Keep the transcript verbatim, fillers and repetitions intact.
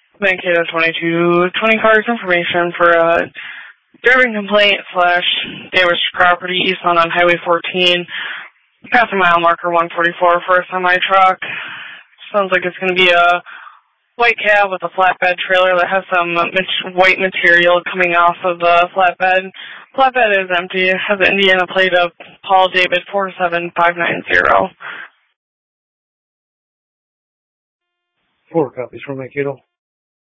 Mankato twenty-two twenty cars information for a driving complaint slash damage to property eastbound on Highway fourteen, past the mile marker one forty-four for a semi-truck. Sounds like it's going to be a white cab with a flatbed trailer that has some white material coming off of the flatbed. Flatbed is empty. It has an Indiana plate of Paul David four seven five nine zero. Four copies from Mankato.